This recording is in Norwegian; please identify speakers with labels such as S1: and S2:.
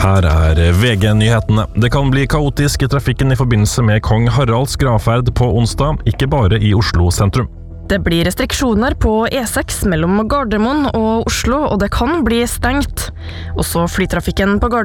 S1: Her VG-nyhetene. Det kan bli kaotisk i trafikken i forbindelse med Kong Haralds gravferd på onsdag, ikke bare i Oslo sentrum.
S2: Det blir restriksjoner på E6 mellom Gardermoen og Oslo, og det kan bli stengt. Også flytrafikken på Gardermoen